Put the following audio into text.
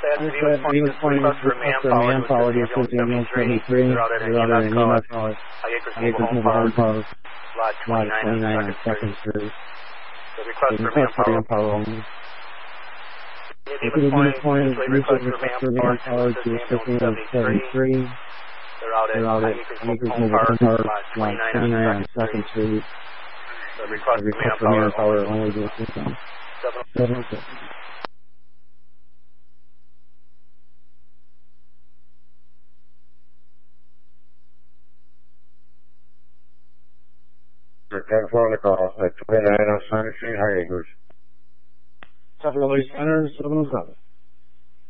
he was pointing to manpower to assist ambulance 73. They're out at an EMS call. Acres Mobile Home Power. Lot 29 on 2nd Street. The request for manpower only. If it was pointed, request for manpower to assist ambulance 73. They're out at Acres Mobile Home Power. Lot 29 on 2nd Street. The request for manpower only to assist them. 706. Return protocol at 29 on 2nd Street, High Acres. Traffic Release Center, 707.